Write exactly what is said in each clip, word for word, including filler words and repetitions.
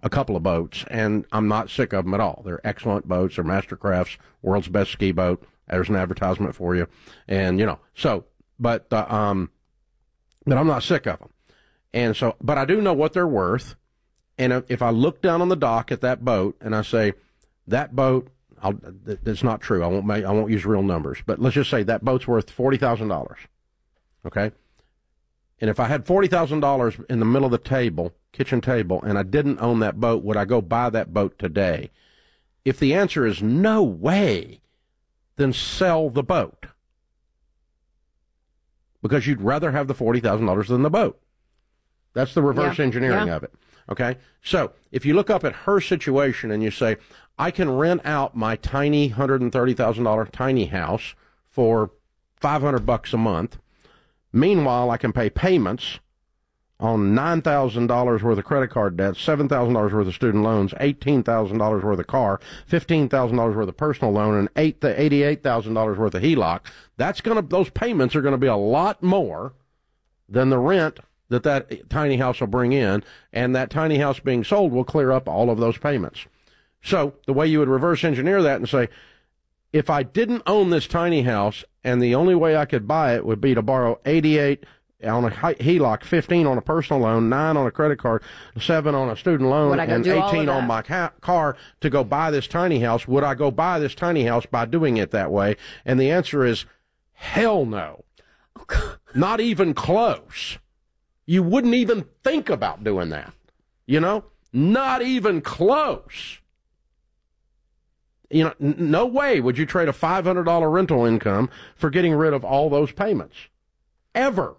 a couple of boats, and I'm not sick of them at all. They're excellent boats. They're Mastercrafts, world's best ski boat. There's an advertisement for you. And, you know, so, but, uh, um, but I'm not sick of them. And so, but I do know what they're worth. And if I look down on the dock at that boat and I say, that boat, I'll, that's not true. I won't make, I won't use real numbers, but let's just say that boat's worth forty thousand dollars. Okay. And if I had forty thousand dollars in the middle of the table, kitchen table, and I didn't own that boat, would I go buy that boat today? If the answer is no way, then sell the boat. Because you'd rather have the forty thousand dollars than the boat. That's the reverse yeah. engineering yeah. of it. Okay? So if you look up at her situation and you say, I can rent out my tiny one hundred thirty thousand dollars tiny house for five hundred bucks a month. Meanwhile, I can pay payments on nine thousand dollars worth of credit card debt, seven thousand dollars worth of student loans, eighteen thousand dollars worth of car, fifteen thousand dollars worth of personal loan, and eighty-eight thousand dollars worth of H E L O C. That's going to, those payments are going to be a lot more than the rent that that tiny house will bring in, and that tiny house being sold will clear up all of those payments. So the way you would reverse engineer that and say, if I didn't own this tiny house and the only way I could buy it would be to borrow eighty-eight on a H E L O C, fifteen on a personal loan, nine on a credit card, seven on a student loan, and eighteen on my ca- car to go buy this tiny house, would I go buy this tiny house by doing it that way? And the answer is hell no. Oh, not even close. You wouldn't even think about doing that. You know? Not even close. You know, n- no way would you trade a five hundred dollars rental income for getting rid of all those payments. Ever.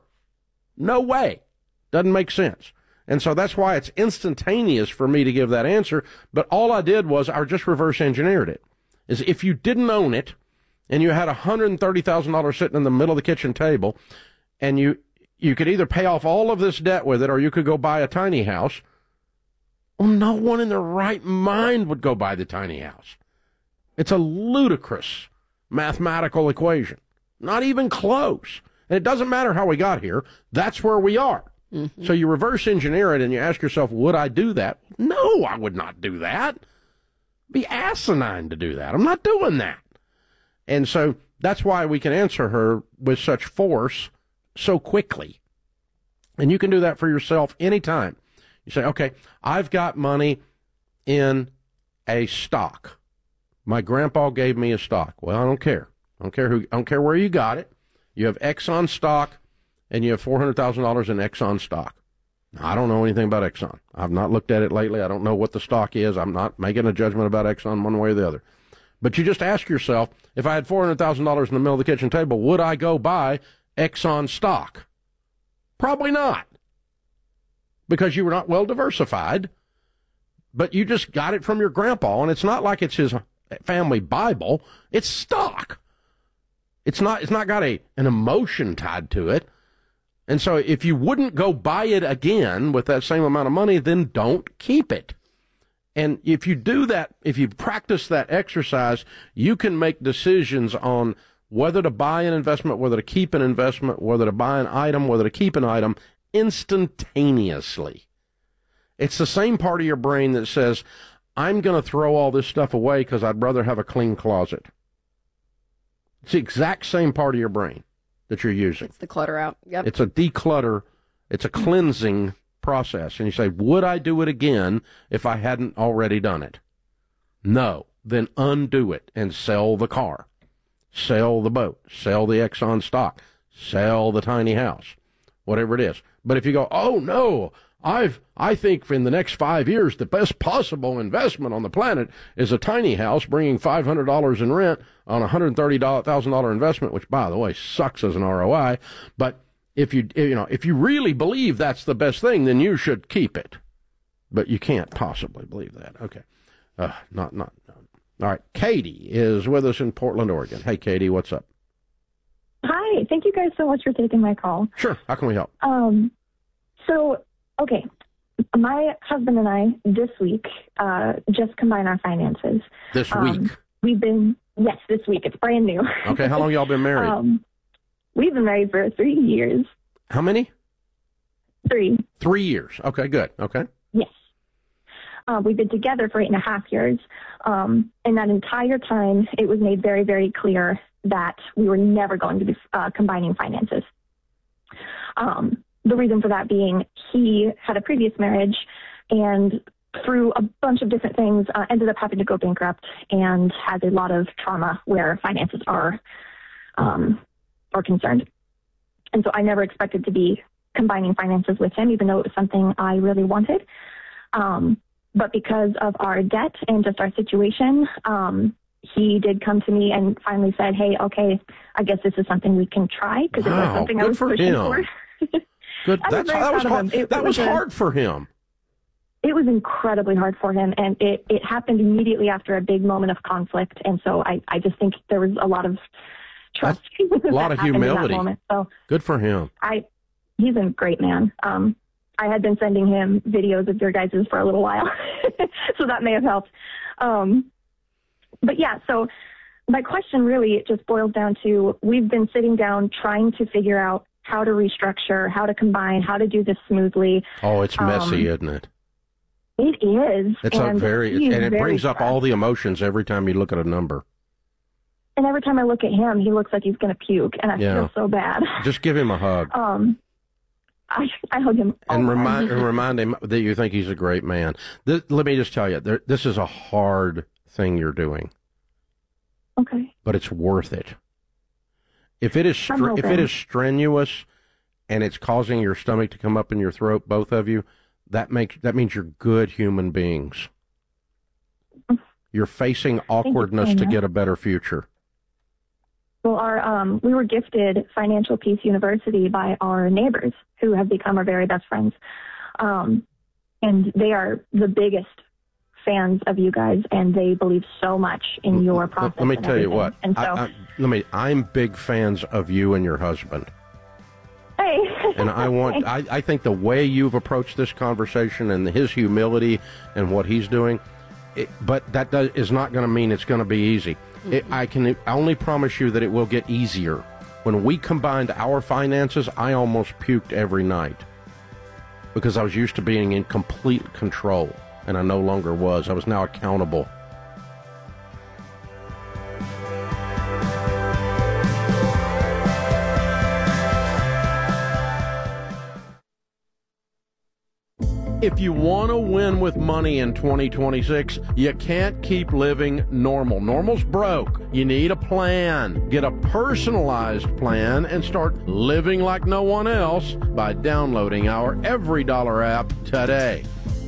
No way. Doesn't make sense. And so that's why it's instantaneous for me to give that answer. But all I did was I just reverse engineered it. Is if you didn't own it and you had one hundred thirty thousand dollars sitting in the middle of the kitchen table and you, you could either pay off all of this debt with it or you could go buy a tiny house. Well, no one in their right mind would go buy the tiny house. It's a ludicrous mathematical equation. Not even close. And it doesn't matter how we got here. That's where we are. Mm-hmm. So you reverse engineer it and you ask yourself, would I do that? No, I would not do that. It'd be asinine to do that. I'm not doing that. And so that's why we can answer her with such force so quickly. And you can do that for yourself anytime. You say, okay, I've got money in a stock. My grandpa gave me a stock. Well, I don't care. I don't care who, I don't care where you got it. You have Exxon stock, and you have four hundred thousand dollars in Exxon stock. Now, I don't know anything about Exxon. I've not looked at it lately. I don't know what the stock is. I'm not making a judgment about Exxon one way or the other. But you just ask yourself, if I had four hundred thousand dollars in the middle of the kitchen table, would I go buy Exxon stock? Probably not. Because you were not well diversified, but you just got it from your grandpa, and it's not like it's his family Bible. It's stock. It's not, it's not got a, an emotion tied to it. And so if you wouldn't go buy it again with that same amount of money, then don't keep it. And if you do that, if you practice that exercise, you can make decisions on whether to buy an investment, whether to keep an investment, whether to buy an item, whether to keep an item instantaneously. It's the same part of your brain that says, I'm going to throw all this stuff away because I'd rather have a clean closet. It's the exact same part of your brain that you're using. It's the clutter out. Yep. It's a declutter. It's a cleansing process. And you say, would I do it again if I hadn't already done it? No. Then undo it and sell the car. Sell the boat. Sell the Exxon stock. Sell the tiny house. Whatever it is. But if you go, oh, no, I've, I think in the next five years, the best possible investment on the planet is a tiny house bringing five hundred dollars in rent on a one hundred thirty thousand dollars investment, which, by the way, sucks as an R O I. But if you, you know, if you really believe that's the best thing, then you should keep it. But you can't possibly believe that. Okay. Uh, not, not, no. All right. Katie is with us in Portland, Oregon. Hey, Katie, what's up? Hi. Thank you guys so much for taking my call. Sure. How can we help? Um, so, okay. My husband and I this week uh, just combined our finances. This um, week? We've been, yes, this week. It's brand new. Okay. How long y'all been married? um, we've been married for three years. How many? Three. Three years. Okay, good. Okay. Yes. Uh, we've been together for eight and a half years. Um, and that entire time, it was made very, very clear that we were never going to be uh, combining finances. Um, the reason for that being he had a previous marriage and through a bunch of different things uh, ended up having to go bankrupt and has a lot of trauma where finances are, um, are concerned. And so I never expected to be combining finances with him, even though it was something I really wanted. Um, But because of our debt and just our situation, um, he did come to me and finally said, hey, okay, I guess this is something we can try, because wow, it was something I was for pushing him. for. Good. That's, that was hard, it, that it was was hard a, for him. It was incredibly hard for him, and it, it happened immediately after a big moment of conflict, and so I, I just think there was a lot of trust. A lot of humility. In that moment. So good for him. I, he's a great man. Um, I had been sending him videos of your guys's for a little while, so that may have helped. Um, but yeah, so my question really just boils down to, we've been sitting down trying to figure out how to restructure, how to combine, how to do this smoothly. Oh, it's messy, um, isn't it? It is. It's a very, and it very brings up stressed. all the emotions every time you look at a number. And every time I look at him, he looks like he's going to puke, and I Yeah. feel so bad. Just give him a hug. Um, I, I hug him all And the time. remind and remind him that you think he's a great man. This, let me just tell you, there, this is a hard thing you're doing, Okay. but it's worth it. If it is I'm str- if it hoping. is strenuous and it's causing your stomach to come up in your throat, both of you, that makes that means you're good human beings. You're facing awkwardness so to much. get a better future. Well, our um, we were gifted Financial Peace University by our neighbors, who have become our very best friends, um, and they are the biggest fans of you guys, and they believe so much in your process. Let me and tell you everything. what. And so, I, I, let me. I'm big fans of you and your husband. hey, And I want, I, I think the way you've approached this conversation and his humility and what he's doing, it, but that does, is not going to mean it's going to be easy. It, I can only promise you that it will get easier. When we combined our finances, I almost puked every night because I was used to being in complete control, and I no longer was. I was now accountable. If you want to win with money in twenty twenty-six, you can't keep living normal. Normal's broke. You need a plan. Get a personalized plan and start living like no one else by downloading our Every Dollar app today.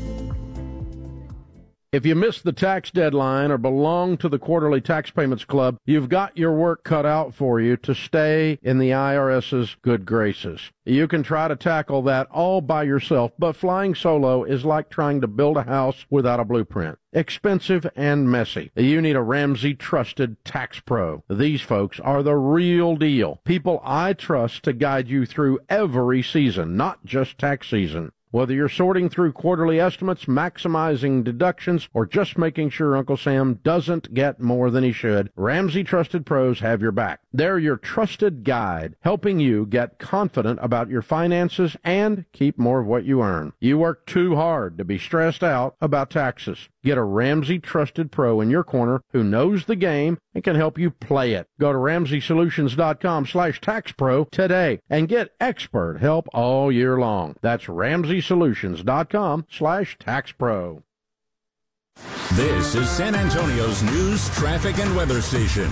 If you missed the tax deadline or belong to the Quarterly Tax Payments Club, you've got your work cut out for you to stay in the IRS's good graces. You can try to tackle that all by yourself, but flying solo is like trying to build a house without a blueprint. Expensive and messy. You need a Ramsey Trusted Tax Pro. These folks are the real deal. People I trust to guide you through every season, not just tax season. Whether you're sorting through quarterly estimates, maximizing deductions, or just making sure Uncle Sam doesn't get more than he should, Ramsey Trusted Pros have your back. They're your trusted guide, helping you get confident about your finances and keep more of what you earn. You work too hard to be stressed out about taxes. Get a Ramsey Trusted Pro in your corner who knows the game and can help you play it. Go to Ramsey Solutions dot com slash tax pro today and get expert help all year long. That's Ramsey Solutions dot com slash tax pro. This is San Antonio's news, traffic, and weather station.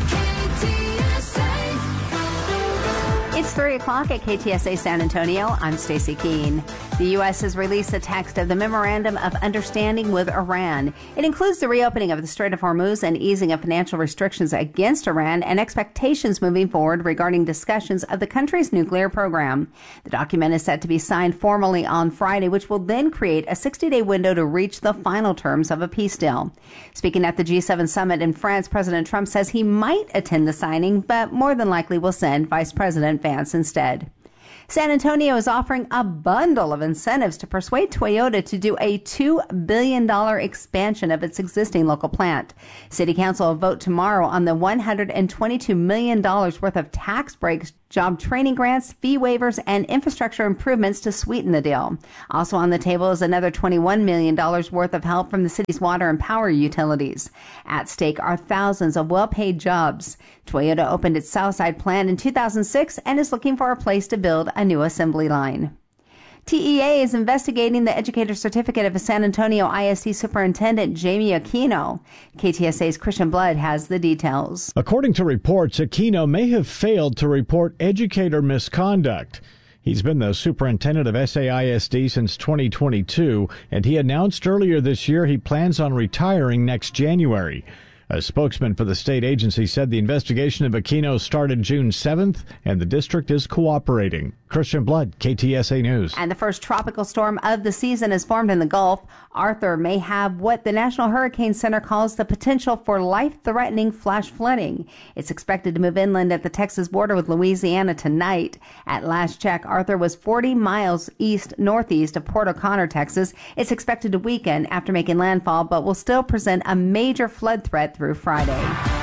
It's three o'clock at K T S A San Antonio. I'm Stacey Keene. The U S has released a text of the Memorandum of Understanding with Iran. It includes the reopening of the Strait of Hormuz and easing of financial restrictions against Iran and expectations moving forward regarding discussions of the country's nuclear program. The document is set to be signed formally on Friday, which will then create a sixty-day window to reach the final terms of a peace deal. Speaking at the G seven summit in France, President Trump says he might attend the signing, but more than likely will send Vice President Vance instead. San Antonio is offering a bundle of incentives to persuade Toyota to do a two billion dollars expansion of its existing local plant. City Council will vote tomorrow on the one hundred twenty-two million dollars worth of tax breaks job training grants, fee waivers, and infrastructure improvements to sweeten the deal. Also on the table is another twenty-one million dollars worth of help from the city's water and power utilities. At stake are thousands of well-paid jobs. Toyota opened its Southside plant in two thousand six and is looking for a place to build a new assembly line. T E A is investigating the Educator Certificate of San Antonio I S D Superintendent Jamie Aquino. K T S A's Christian Blood has the details. According to reports, Aquino may have failed to report educator misconduct. He's been the superintendent of S A I S D since twenty twenty-two, and he announced earlier this year he plans on retiring next January. A spokesman for the state agency said the investigation of Aquino started June seventh, and the district is cooperating. Christian Blood, K T S A News. And the first tropical storm of the season is formed in the Gulf. Arthur may have what the National Hurricane Center calls the potential for life-threatening flash flooding. It's expected to move inland at the Texas border with Louisiana tonight. At last check, Arthur was forty miles east-northeast of Port O'Connor, Texas. It's expected to weaken after making landfall, but will still present a major flood threat through Friday.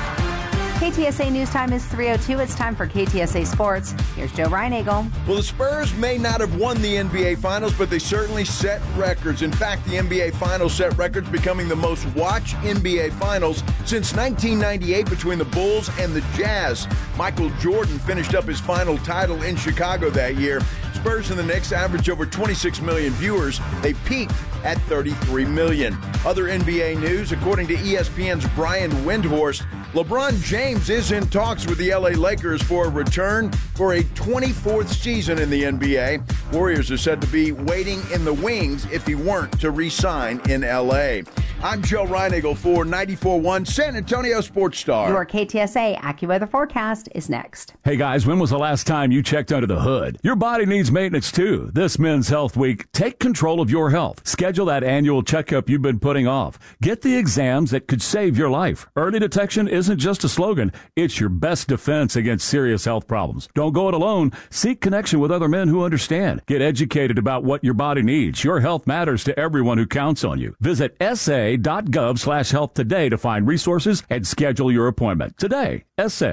K T S A News Time is three oh two. It's time for K T S A Sports. Here's Joe Reinagel. Well, the Spurs may not have won the N B A Finals, but they certainly set records. In fact, the N B A Finals set records, becoming the most watched N B A Finals since nineteen ninety-eight between the Bulls and the Jazz. Michael Jordan finished up his final title in Chicago that year. Spurs and the Knicks averaged over twenty-six million viewers. They peaked at thirty-three million. Other N B A news, according to E S P N's Brian Windhorst, LeBron James is in talks with the L A Lakers for a return for a twenty-fourth season in the N B A. Warriors are said to be waiting in the wings if he weren't to re-sign in L A. I'm Joe Reinagel for ninety-four point one San Antonio Sports Star. Your K T S A AccuWeather forecast is next. Hey guys, when was the last time you checked under the hood? Your body needs maintenance too. This Men's Health Week, take control of your health. Schedule that annual checkup you've been putting off. Get the exams that could save your life. Early detection isn't just a slogan. It's your best defense against serious health problems. Don't go it alone. Seek connection with other men who understand. Get educated about what your body needs. Your health matters to everyone who counts on you. Visit sa.gov slash health today to find resources and schedule your appointment. Today,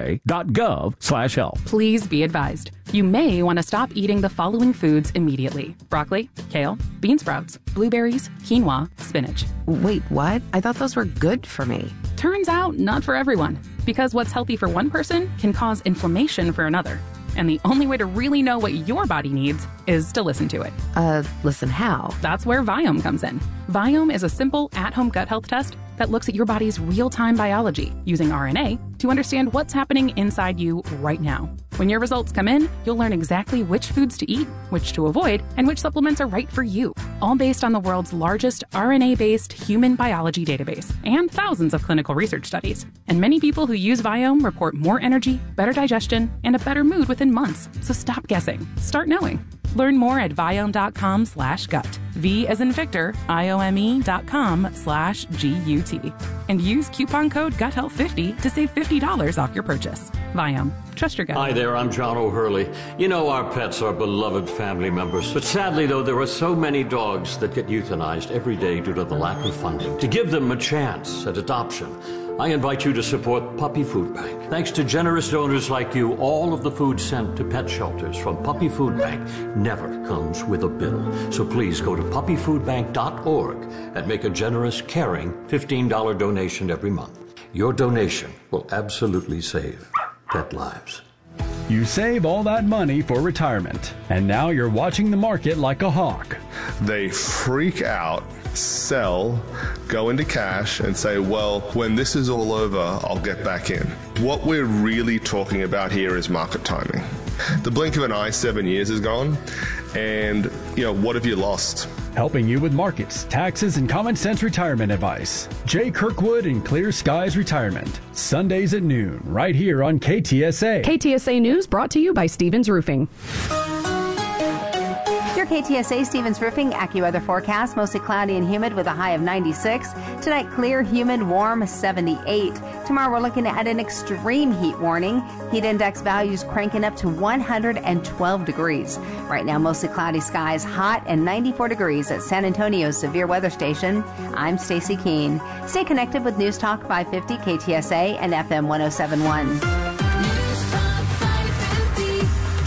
sa.gov slash health. Please be advised. You may want to stop eating the following foods immediately. Broccoli, kale, bean sprouts, blueberries, quinoa, spinach. Wait, what? I thought those were good for me. Turns out, not for everyone. Because what's healthy for one person can cause inflammation for another. And the only way to really know what your body needs is to listen to it. Uh, listen how? That's where Viome comes in. Viome is a simple at-home gut health test that looks at your body's real-time biology using R N A to understand what's happening inside you right now. When your results come in, you'll learn exactly which foods to eat, which to avoid, and which supplements are right for you, all based on the world's largest R N A-based human biology database and thousands of clinical research studies. And many people who use Viome report more energy, better digestion, and a better mood within months. So stop guessing. Start knowing. Learn more at Viome.com slash gut. V as in Victor, I-O-M-E dot com slash G-U-T. And use coupon code gut health fifty to save fifty dollars off your purchase. Viome. Trust your gut. Hi there, I'm John O'Hurley. You know our pets are beloved family members. But sadly, though, there are so many dogs that get euthanized every day due to the lack of funding. To give them a chance at adoption, I invite you to support Puppy Food Bank. Thanks to generous donors like you, all of the food sent to pet shelters from Puppy Food Bank never comes with a bill. So please go to puppy food bank dot org and make a generous, caring fifteen dollars donation every month. Your donation will absolutely save pet lives. You save all that money for retirement, and now you're watching the market like a hawk. They freak out, sell, go into cash, and say, well, when this is all over, I'll get back in. What we're really talking about here is market timing. The blink of an eye, seven years is gone, and, you know, what have you lost? Helping you with markets, taxes, and common sense retirement advice. Jay Kirkwood and Clear Skies Retirement. Sundays at noon, right here on K T S A. K T S A News brought to you by Stevens Roofing. Your K T S A Stevens Roofing AccuWeather forecast, mostly cloudy and humid with a high of ninety-six. Tonight, clear, humid, warm, seventy-eight. Tomorrow, we're looking at an extreme heat warning. Heat index values cranking up to one hundred twelve degrees. Right now, mostly cloudy skies, hot, and ninety-four degrees at San Antonio's Severe Weather Station. I'm Stacy Keene. Stay connected with News Talk five fifty K T S A and F M one oh seven point one. News Talk five fifty.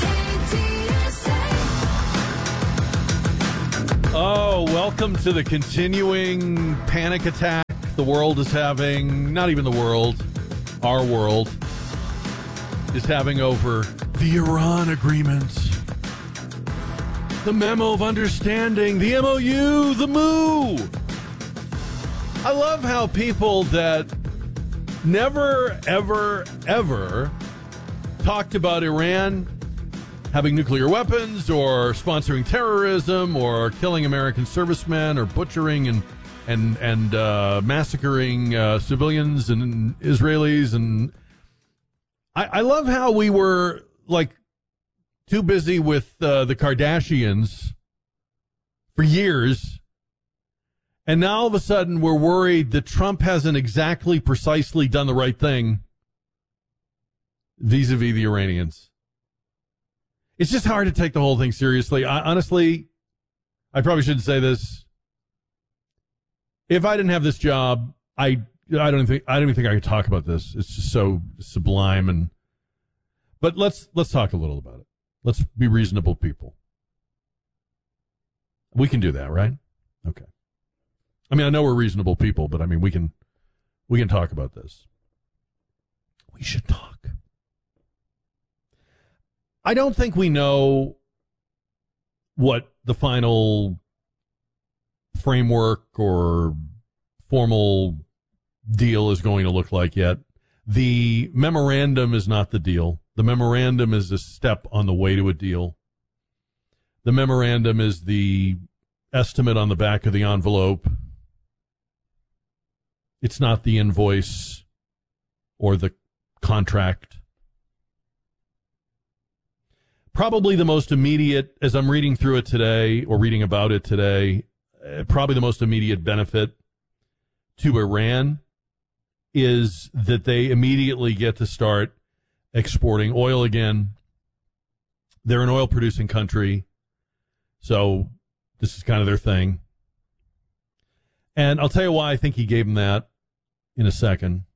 So, welcome to the continuing panic attack the world is having. Not even the world, our world is having over the Iran agreement, the memo of understanding, the M O U, the M O U. I love how people that never, ever, ever talked about Iran having nuclear weapons or sponsoring terrorism or killing American servicemen or butchering and and and uh, massacring uh, civilians and Israelis. And I, I love how we were like too busy with uh, the Kardashians for years, and now all of a sudden we're worried that Trump hasn't exactly precisely done the right thing vis-a-vis the Iranians. It's just hard to take the whole thing seriously. I, honestly, I probably shouldn't say this. If I didn't have this job, I I don't think I don't even think I could talk about this. It's just so sublime. And but let's let's talk a little about it. Let's be reasonable people. We can do that, right? Okay. I mean, I know we're reasonable people, but I mean, we can we can talk about this. We should talk. I don't think we know what the final framework or formal deal is going to look like yet. The memorandum is not the deal. The memorandum is a step on the way to a deal. The memorandum is the estimate on the back of the envelope. It's not the invoice or the contract. Probably the most immediate, as I'm reading through it today, or reading about it today, uh, probably the most immediate benefit to Iran is that they immediately get to start exporting oil again. They're an oil-producing country, so this is kind of their thing. And I'll tell you why I think he gave them that in a second.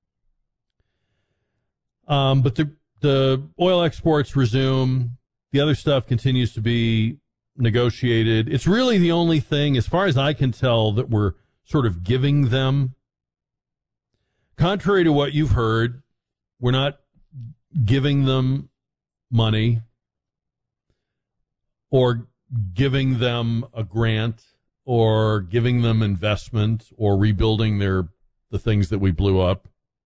Um, but the the oil exports resume. The other stuff continues to be negotiated. It's really the only thing, as far as I can tell, that we're sort of giving them. Contrary to what you've heard, we're not giving them money or giving them a grant or giving them investment or rebuilding their the things that we blew up.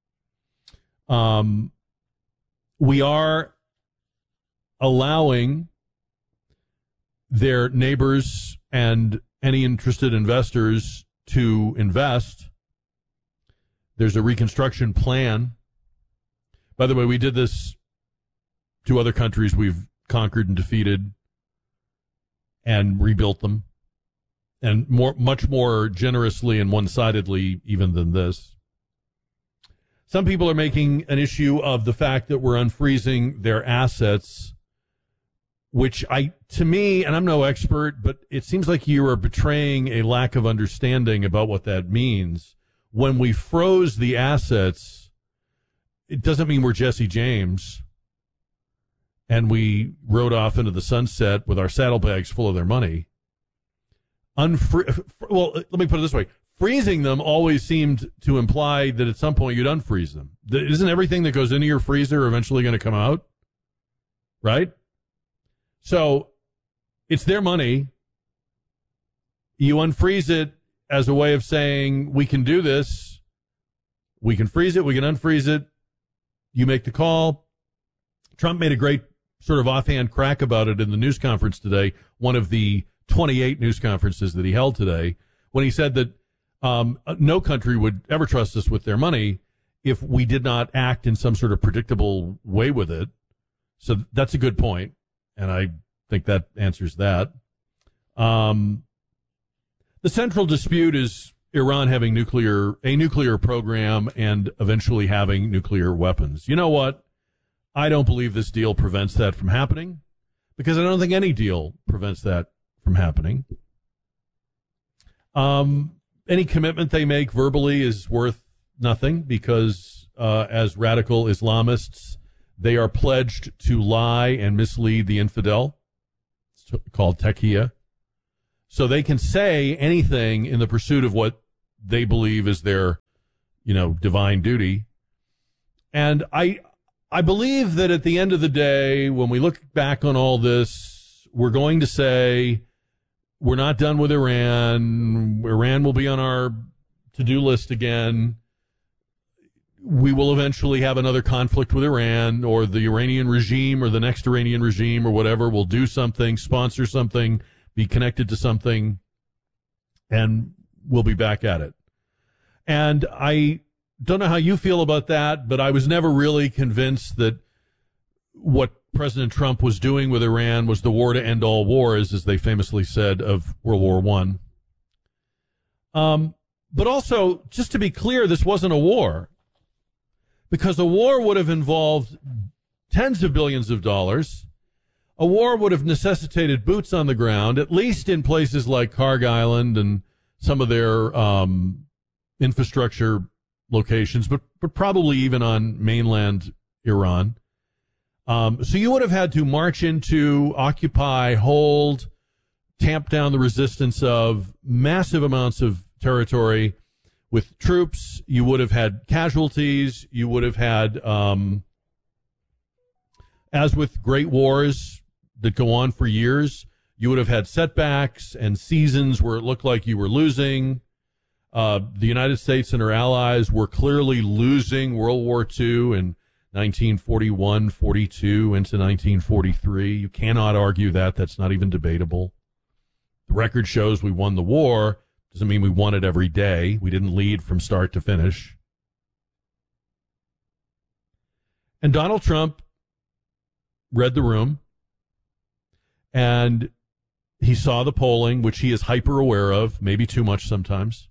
Um, we are allowing their neighbors and any interested investors to invest. There's a reconstruction plan. By the way, we did this to other countries we've conquered and defeated and rebuilt them, and more, much more generously and one-sidedly even than this. Some people are making an issue of the fact that we're unfreezing their assets, which I, to me, and I'm no expert, but it seems like you are betraying a lack of understanding about what that means. When we froze the assets, it doesn't mean we're Jesse James and we rode off into the sunset with our saddlebags full of their money. Unfre- well, let me put it this way. Freezing them always seemed to imply that at some point you'd unfreeze them. Isn't everything that goes into your freezer eventually going to come out? Right? So it's their money. You unfreeze it as a way of saying, we can do this. We can freeze it. We can unfreeze it. You make the call. Trump made a great sort of offhand crack about it in the news conference today, one of the twenty-eight news conferences that he held today, when he said that um, no country would ever trust us with their money if we did not act in some sort of predictable way with it. So that's a good point, and I think that answers that. Um, the central dispute is Iran having nuclear a nuclear program and eventually having nuclear weapons. You know what? I don't believe this deal prevents that from happening, because I don't think any deal prevents that from happening. Um, any commitment they make verbally is worth nothing, because uh, as radical Islamists, they are pledged to lie and mislead the infidel. It's called taqiyya. So they can say anything in the pursuit of what they believe is their, you know, divine duty. And I, I believe that at the end of the day, when we look back on all this, we're going to say we're not done with Iran. Iran will be on our to-do list again. We will eventually have another conflict with Iran, or the Iranian regime or the next Iranian regime or whatever will do something, sponsor something, be connected to something, and we'll be back at it. And I don't know how you feel about that, but I was never really convinced that what President Trump was doing with Iran was the war to end all wars, as they famously said of World War One. Um, but also, just to be clear, this wasn't a war, because a war would have involved tens of billions of dollars. A war would have necessitated boots on the ground, at least in places like Kharg Island and some of their um, infrastructure locations, but, but probably even on mainland Iran. Um, so you would have had to march into, occupy, hold, tamp down the resistance of massive amounts of territory with troops. You would have had casualties. You would have had, um, as with great wars that go on for years, you would have had setbacks and seasons where it looked like you were losing. Uh, the United States and her allies were clearly losing World War Two in nineteen forty-one, forty-two into nineteen forty-three. You cannot argue that. That's not even debatable. The record shows we won the war. Doesn't mean we won it every day. We didn't lead from start to finish. And Donald Trump read the room, and he saw the polling, which he is hyper aware of, maybe too much sometimes.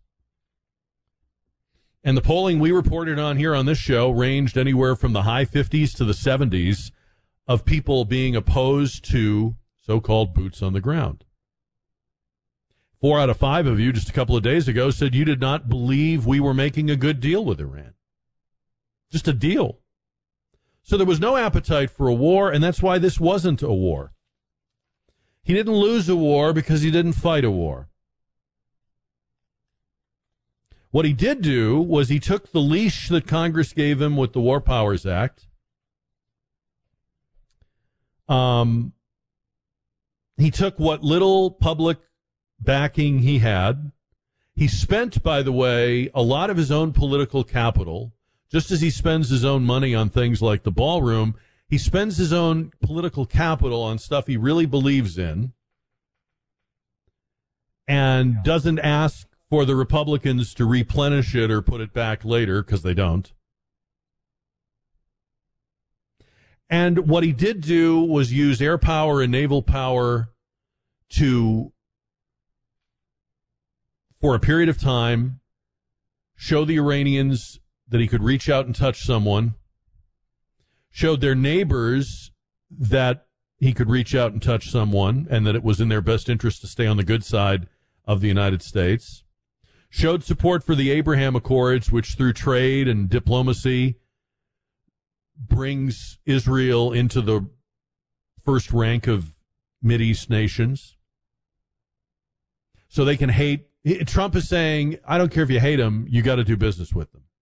And the polling we reported on here on this show ranged anywhere from the high fifties to the seventies of people being opposed to so-called boots on the ground. Four out of five of you just a couple of days ago said you did not believe we were making a good deal with Iran. Just a deal. So there was no appetite for a war, and that's why this wasn't a war. He didn't lose a war because he didn't fight a war. What he did do was he took the leash that Congress gave him with the War Powers Act. Um, he took what little public backing he had. He spent, by the way, a lot of his own political capital. Just as he spends his own money on things like the ballroom, he spends his own political capital on stuff he really believes in, and doesn't ask for the Republicans to replenish it or put it back later, because they don't. And what he did do was use air power and naval power to, for a period of time, show the Iranians that he could reach out and touch someone, showed their neighbors that he could reach out and touch someone, and that it was in their best interest to stay on the good side of the United States, showed support for the Abraham Accords, which through trade and diplomacy brings Israel into the first rank of Mideast nations. So they can hate. Trump is saying, I don't care if you hate them, you got to do business with them.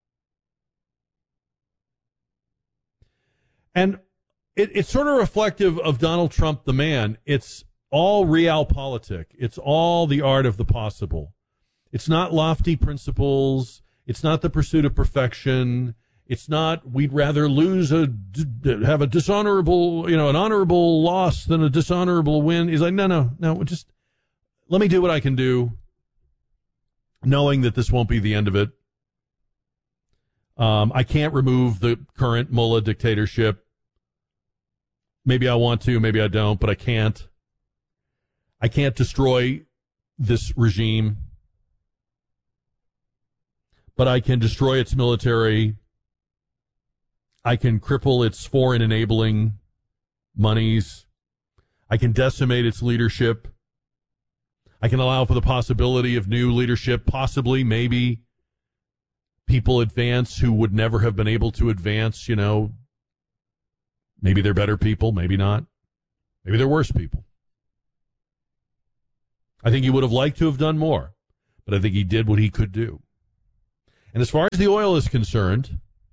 And it, it's sort of reflective of Donald Trump, the man. It's all realpolitik. It's all the art of the possible. It's not lofty principles. It's not the pursuit of perfection. It's not, we'd rather lose a, have a dishonorable, you know, an honorable loss than a dishonorable win. He's like, no, no, no, just let me do what I can do, knowing that this won't be the end of it. Um, I can't remove the current mullah dictatorship. Maybe I want to, maybe I don't, but I can't. I can't destroy this regime, but I can destroy its military. I can cripple its foreign enabling monies. I can decimate its leadership. I can allow for the possibility of new leadership, possibly, maybe, people advance who would never have been able to advance, you know. Maybe they're better people, maybe not. Maybe they're worse people. I think he would have liked to have done more, but I think he did what he could do. And as far as the oil is concerned,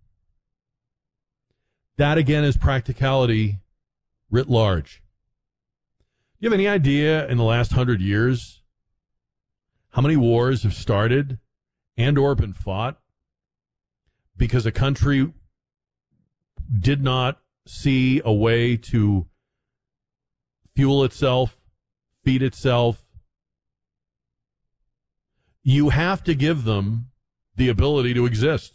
that again is practicality writ large. Do you have any idea in the last hundred years how many wars have started and or been fought because a country did not see a way to fuel itself, feed itself? You have to give them the ability to exist.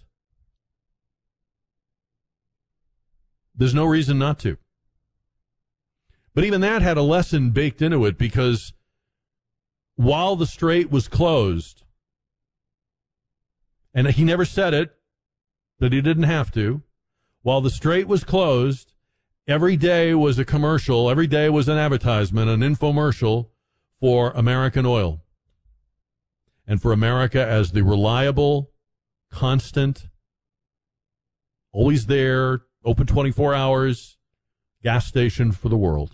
There's no reason not to. But even that had a lesson baked into it, because while the strait was closed, and he never said it, that he didn't have to, while the strait was closed, every day was a commercial, every day was an advertisement, an infomercial for American oil. And for America as the reliable, constant, always there, open twenty-four hours, gas station for the world.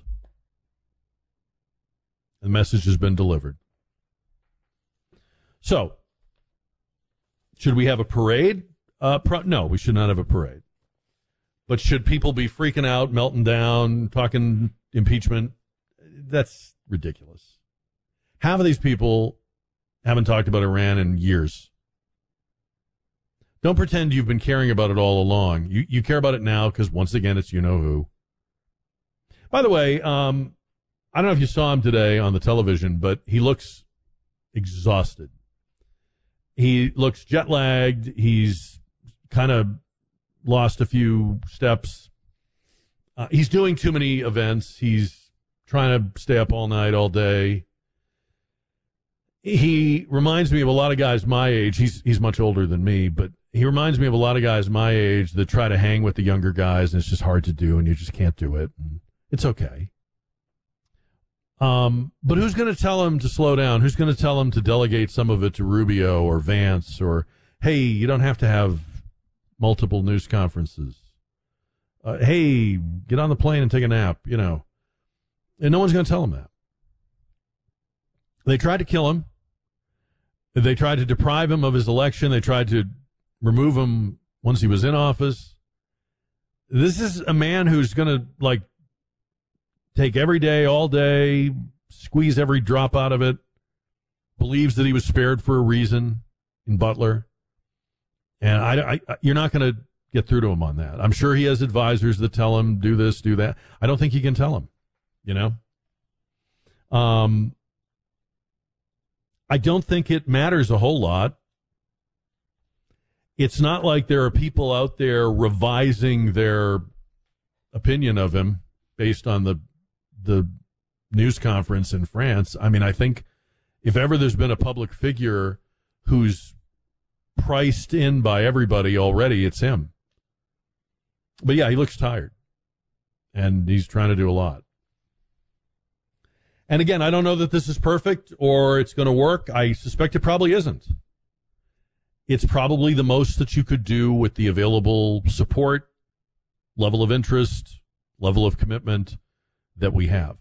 The message has been delivered. So, should we have a parade? Uh, pro- no, we should not have a parade. But should people be freaking out, melting down, talking impeachment? That's ridiculous. Half of these people haven't talked about Iran in years. Don't pretend you've been caring about it all along. You you care about it now because, once again, it's you-know-who. By the way, um, I don't know if you saw him today on the television, but he looks exhausted. He looks jet-lagged. He's kind of lost a few steps. Uh, he's doing too many events. He's trying to stay up all night, all day. He reminds me of a lot of guys my age. He's he's much older than me, but he reminds me of a lot of guys my age that try to hang with the younger guys, and it's just hard to do, and you just can't do it. And it's okay. Um, but who's going to tell him to slow down? Who's going to tell him to delegate some of it to Rubio or Vance, or, hey, you don't have to have multiple news conferences. Uh, hey, get on the plane and take a nap, you know. And no one's going to tell him that. They tried to kill him. They tried to deprive him of his election. They tried to remove him once he was in office. This is a man who's going to, like, take every day, all day, squeeze every drop out of it, believes that he was spared for a reason in Butler. And I, I, you're not going to get through to him on that. I'm sure he has advisors that tell him, do this, do that. I don't think he can tell him, you know? Um, I don't think it matters a whole lot. It's not like there are people out there revising their opinion of him based on the the news conference in France. I mean, I think if ever there's been a public figure who's priced in by everybody already, it's him. But yeah, he looks tired, and he's trying to do a lot. And again, I don't know that this is perfect or it's going to work. I suspect it probably isn't. It's probably the most that you could do with the available support, level of interest, level of commitment that we have.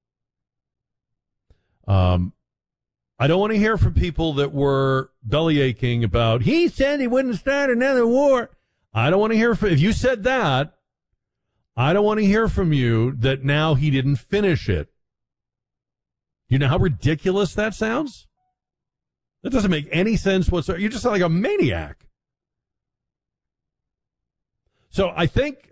Um, I don't want to hear from people that were belly aching about, he said he wouldn't start another war. I don't want to hear from, if you said that, I don't want to hear from you that now he didn't finish it. You know how ridiculous that sounds? That doesn't make any sense whatsoever. You just sound like a maniac. So I think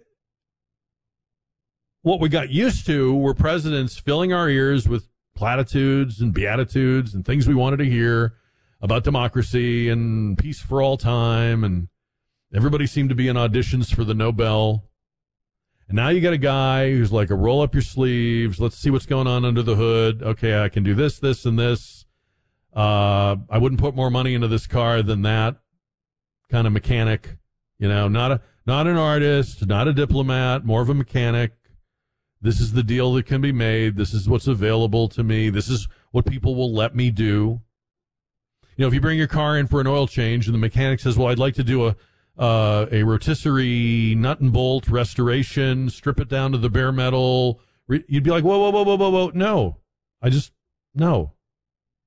what we got used to were presidents filling our ears with platitudes and beatitudes and things we wanted to hear about democracy and peace for all time, and everybody seemed to be in auditions for the Nobel. And now you got a guy who's like a roll up your sleeves, let's see what's going on under the hood. Okay, I can do this, this, and this. Uh, I wouldn't put more money into this car than that kind of mechanic. You know, not a not an artist, not a diplomat, more of a mechanic. This is the deal that can be made. This is what's available to me. This is what people will let me do. You know, if you bring your car in for an oil change and the mechanic says, well, I'd like to do a uh, a rotisserie nut and bolt restoration, strip it down to the bare metal, you'd be like, whoa, whoa, whoa, whoa, whoa, whoa. No, I just, no.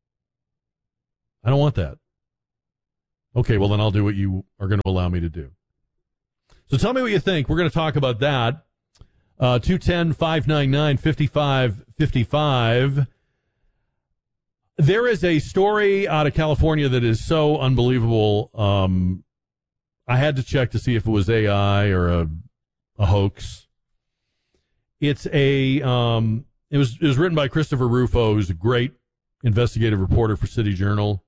I don't want that. Okay, well, then I'll do what you are going to allow me to do. So tell me what you think. We're going to talk about that. Uh, two one zero, five nine nine, five five five five. There is a story out of California that is so unbelievable. Um, I had to check to see if it was A I or a, a hoax. It's a, um, it was, it was written by Christopher Rufo, who's a great investigative reporter for City Journal.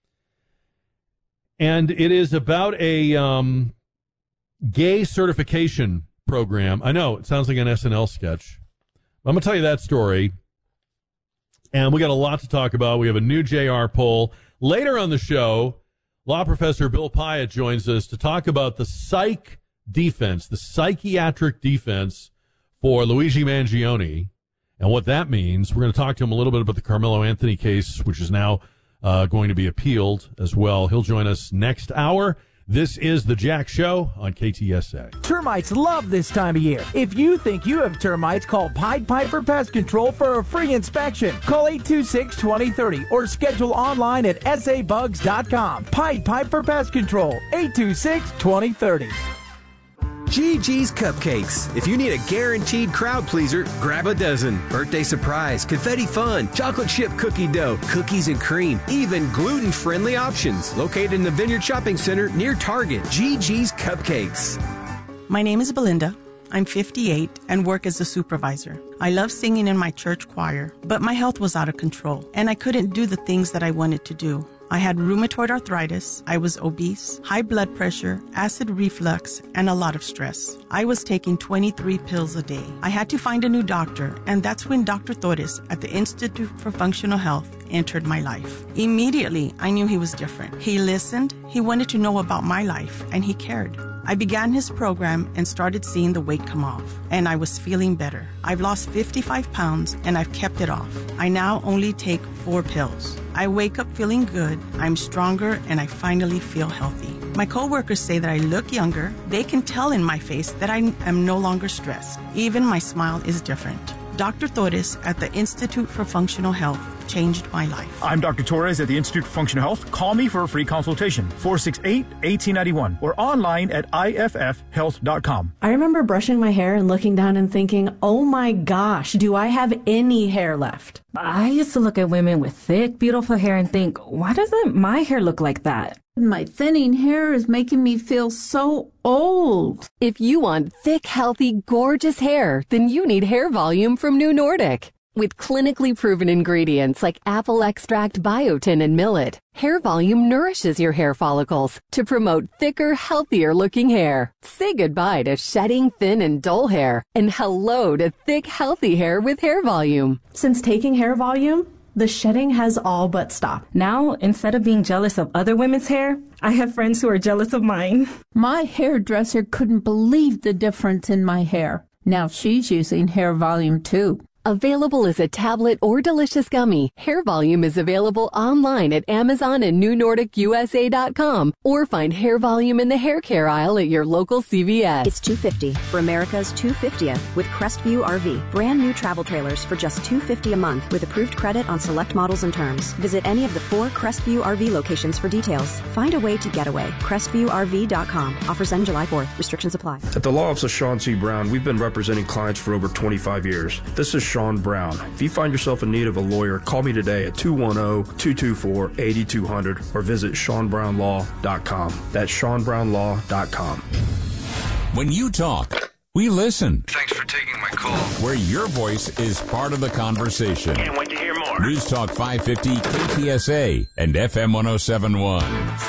And it is about a, um, gay certification program. I know it sounds like an S N L sketch. I'm going to tell you that story. And we got a lot to talk about. We have a new J R poll. Later on the show, law professor Bill Pyatt joins us to talk about the psych defense, the psychiatric defense for Luigi Mangione and what that means. We're going to talk to him a little bit about the Carmelo Anthony case, which is now uh, going to be appealed as well. He'll join us next hour. This is The Jack Show on K T S A. Termites love this time of year. If you think you have termites, call Pied Piper Pest Control for a free inspection. Call eight two six, two zero three zero or schedule online at s a bugs dot com. Pied Piper Pest Control, eight two six, two zero three zero. G G's Cupcakes. If you need a guaranteed crowd pleaser, grab a dozen. Birthday surprise, confetti fun, chocolate chip cookie dough, cookies and cream, even gluten-friendly options. Located in the Vineyard Shopping Center near Target. G G's Cupcakes. My name is Belinda. I'm fifty-eight and work as a supervisor. I love singing in my church choir, but my health was out of control, and I couldn't do the things that I wanted to do. I had rheumatoid arthritis, I was obese, high blood pressure, acid reflux, and a lot of stress. I was taking twenty-three pills a day. I had to find a new doctor, and that's when Doctor Torres at the Institute for Functional Health entered my life. Immediately, I knew he was different. He listened, he wanted to know about my life, and he cared. I began his program and started seeing the weight come off, and I was feeling better. I've lost fifty-five pounds, and I've kept it off. I now only take four pills. I wake up feeling good, I'm stronger, and I finally feel healthy. My coworkers say that I look younger. They can tell in my face that I am no longer stressed. Even my smile is different. Doctor Torres at the Institute for Functional Health changed my life. I'm Doctor Torres at the Institute for Functional Health. Call me for a free consultation, four six eight, one eight nine one, or online at I F F health dot com. I remember brushing my hair and looking down and thinking, oh my gosh, do I have any hair left? I used to look at women with thick, beautiful hair and think, why doesn't my hair look like that? My thinning hair is making me feel so old. If you want thick, healthy, gorgeous hair, then you need Hair Volume from New Nordic. With clinically proven ingredients like apple extract, biotin, and millet, Hair Volume nourishes your hair follicles to promote thicker, healthier-looking hair. Say goodbye to shedding, thin, and dull hair, and hello to thick, healthy hair with Hair Volume. Since taking Hair Volume, the shedding has all but stopped. Now, instead of being jealous of other women's hair, I have friends who are jealous of mine. My hairdresser couldn't believe the difference in my hair. Now she's using Hair Volume too. Available as a tablet or delicious gummy, Hair Volume is available online at Amazon and New Nordic U S A dot com, or find Hair Volume in the hair care aisle at your local C V S. It's two hundred fifty dollars for America's two hundred fiftieth with Crestview R V. Brand new travel trailers for just two hundred fifty dollars a month with approved credit on select models and terms. Visit any of the four Crestview R V locations for details. Find a way to get away. Crestview R V dot com. Offers end July fourth. Restrictions apply. At the Law Office of Sean C. Brown, we've been representing clients for over twenty-five years. This is Sean Brown. If you find yourself in need of a lawyer, call me today at two one zero, two two four, eight two zero zero or visit sean brown law dot com. That's sean brown law dot com. When you talk, we listen. Thanks for taking my call. Where your voice is part of the conversation. Can't wait to hear more. News Talk five fifty, K T S A, and F M one oh seven point one.